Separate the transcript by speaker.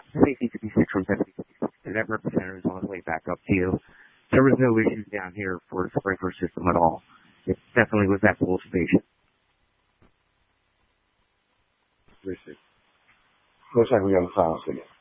Speaker 1: Safety 56 from 76. That representative is on his way back up to you. There was no issues down here for the sprinkler system at all. It definitely was at the whole station.
Speaker 2: Looks like we got a file signal.